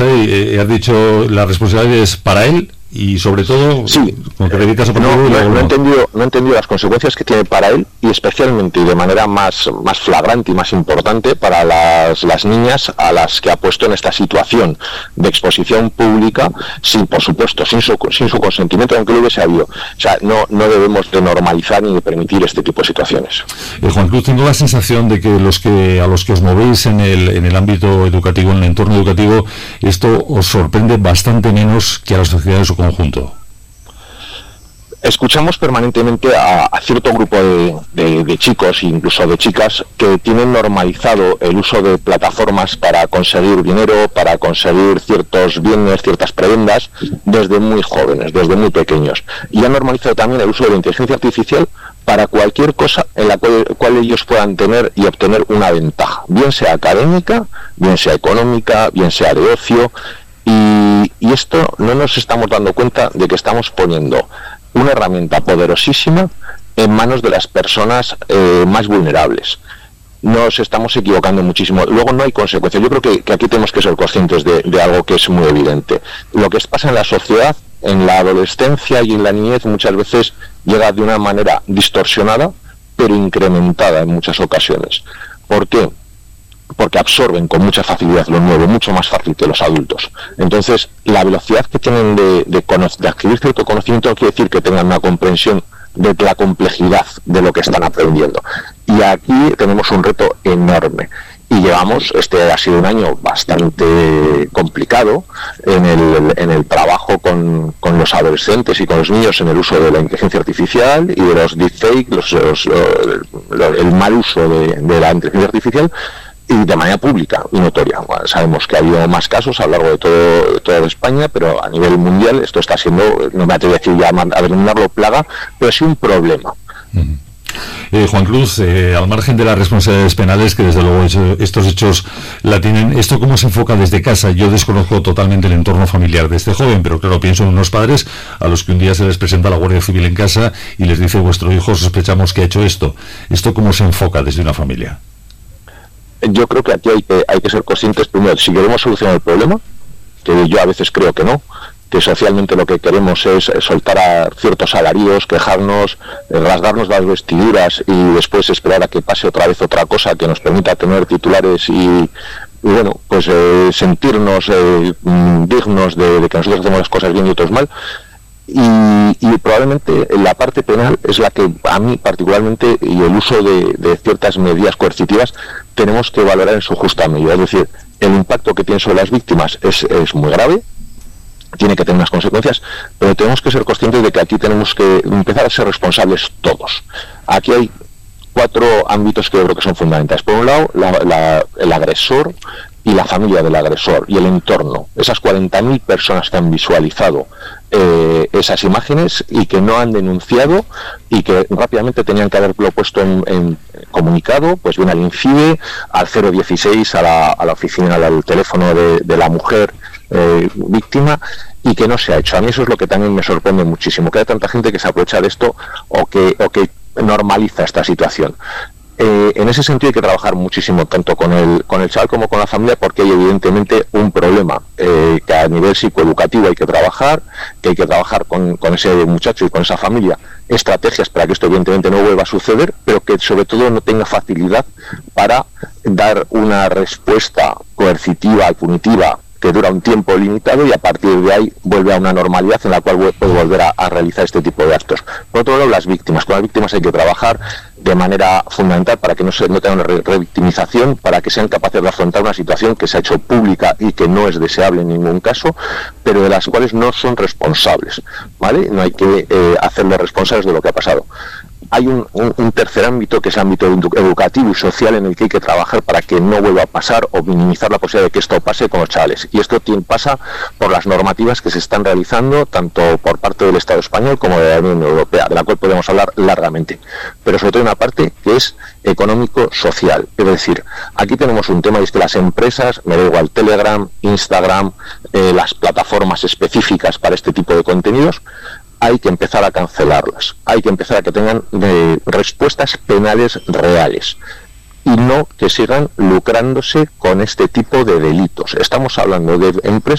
Has dicho la responsabilidad es para él y sobre todo sí, como te dedicas a no he entendido las consecuencias que tiene para él y especialmente y de manera más flagrante y más importante para las niñas a las que ha puesto en esta situación de exposición pública por supuesto sin su consentimiento, aunque lo hubiese habido. O sea, no debemos de normalizar ni de permitir este tipo de situaciones. Juan Cruz, tengo la sensación de que a los que os movéis en el ámbito educativo, en el entorno educativo, esto os sorprende bastante menos que a la sociedad en su conjunto. Escuchamos permanentemente a cierto grupo de chicos e incluso de chicas que tienen normalizado el uso de plataformas para conseguir dinero, para conseguir ciertos bienes, ciertas prebendas, desde muy jóvenes, desde muy pequeños. Y han normalizado también el uso de la inteligencia artificial para cualquier cosa en la cual ellos puedan tener y obtener una ventaja, bien sea académica, bien sea económica, bien sea de ocio. Y esto no nos estamos dando cuenta de que estamos poniendo una herramienta poderosísima en manos de las personas más vulnerables. Nos estamos equivocando muchísimo. Luego no hay consecuencias. Yo creo que aquí tenemos que ser conscientes de algo que es muy evidente. Lo que pasa en la sociedad, en la adolescencia y en la niñez muchas veces llega de una manera distorsionada, pero incrementada en muchas ocasiones. ¿Por qué? Porque absorben con mucha facilidad lo nuevo, mucho más fácil que los adultos. Entonces, la velocidad que tienen de adquirir cierto conocimiento no quiere decir que tengan una comprensión de la complejidad de lo que están aprendiendo. Y aquí tenemos un reto enorme. Y este ha sido un año bastante complicado en el trabajo con los adolescentes y con los niños en el uso de la inteligencia artificial y de los deepfake, el mal uso de la inteligencia artificial, y de manera pública y notoria. Bueno, sabemos que ha habido más casos a lo largo de toda España, pero a nivel mundial esto está siendo, no me atrevo a decir ya a denominarlo plaga, pero sí un problema. Juan Cruz, al margen de las responsabilidades penales, que desde luego estos hechos la tienen, ¿esto cómo se enfoca desde casa? Yo desconozco totalmente el entorno familiar de este joven, pero claro, pienso en unos padres a los que un día se les presenta la Guardia Civil en casa y les dice: vuestro hijo sospechamos que ha hecho esto. ¿Esto cómo se enfoca desde una familia? Yo creo que aquí hay que ser conscientes, primero, si queremos solucionar el problema, que yo a veces creo que no, que socialmente lo que queremos es soltar a ciertos salarios, quejarnos, rasgarnos las vestiduras y después esperar a que pase otra vez otra cosa que nos permita tener titulares y bueno, pues sentirnos dignos de que nosotros hacemos las cosas bien y otros mal. Y probablemente la parte penal es la que a mí particularmente, y el uso de ciertas medidas coercitivas, tenemos que valorar en su justa medida. Es decir, el impacto que tiene sobre las víctimas es muy grave, tiene que tener unas consecuencias, pero tenemos que ser conscientes de que aquí tenemos que empezar a ser responsables todos. Aquí hay 4 ámbitos que yo creo que son fundamentales. Por un lado, el agresor y la familia del agresor y el entorno, esas 40.000 personas que han visualizado esas imágenes y que no han denunciado y que rápidamente tenían que haberlo puesto en comunicado, pues bien al INCIBE, al 016, a la oficina, al teléfono de la mujer víctima, y que no se ha hecho. A mí eso es lo que también me sorprende muchísimo, que haya tanta gente que se aprovecha de esto o que normaliza esta situación. En ese sentido hay que trabajar muchísimo, tanto con el chaval como con la familia, porque hay evidentemente un problema que a nivel psicoeducativo hay que trabajar con ese muchacho y con esa familia, estrategias para que esto evidentemente no vuelva a suceder, pero que sobre todo no tenga facilidad para dar una respuesta coercitiva y punitiva que dura un tiempo limitado y a partir de ahí vuelve a una normalidad en la cual puede volver a realizar este tipo de actos. Por otro lado, las víctimas. Con las víctimas hay que trabajar de manera fundamental para que no tenga una revictimización, para que sean capaces de afrontar una situación que se ha hecho pública y que no es deseable en ningún caso, pero de las cuales no son responsables, ¿vale? No hay que hacerlos responsables de lo que ha pasado. Hay un tercer ámbito, que es el ámbito educativo y social, en el que hay que trabajar para que no vuelva a pasar o minimizar la posibilidad de que esto pase con los chavales. Y esto pasa por las normativas que se están realizando, tanto por parte del Estado español como de la Unión Europea, de la cual podemos hablar largamente. Pero sobre todo una parte que es económico-social. Es decir, aquí tenemos un tema, y es que las empresas, me da igual Telegram, Instagram, las plataformas específicas para este tipo de contenidos, hay que empezar a cancelarlas, hay que empezar a que tengan respuestas penales reales. y no que sigan lucrándose con este tipo de delitos. Estamos hablando de empresas